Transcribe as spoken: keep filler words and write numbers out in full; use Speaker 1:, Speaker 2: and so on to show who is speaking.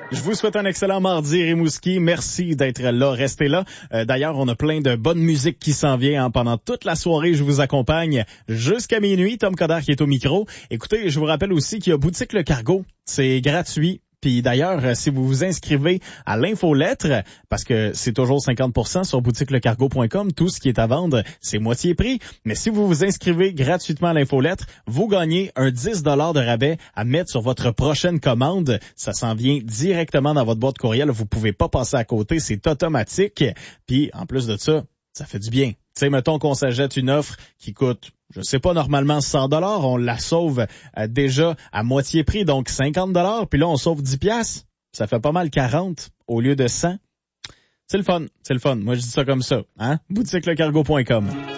Speaker 1: Je vous souhaite un excellent mardi, Rimouski. Merci d'être là. Restez là. Euh, d'ailleurs, on a plein de bonne musique qui s'en vient. Hein. Pendant toute la soirée, je vous accompagne jusqu'à minuit. Tom Coderre qui est au micro. Écoutez, je vous rappelle aussi qu'il y a Boutique Le Cargo. C'est gratuit. Puis d'ailleurs, si vous vous inscrivez à l'infolettre, parce que c'est toujours cinquante pour cent sur boutique le cargo point com, tout ce qui est à vendre, c'est moitié prix. Mais si vous vous inscrivez gratuitement à l'infolettre, vous gagnez un dix dollars de rabais à mettre sur votre prochaine commande. Ça s'en vient directement dans votre boîte courriel. Vous pouvez pas passer à côté, c'est automatique. Puis en plus de ça, ça fait du bien. Tu sais, mettons qu'on s'achète une offre qui coûte, je sais pas, normalement cent dollars, on la sauve euh, déjà à moitié prix, donc cinquante dollars, puis là on sauve dix piastres. Ça fait pas mal quarante au lieu de cent. C'est le fun, c'est le fun. Moi je dis ça comme ça, hein? boutique le cargo point com.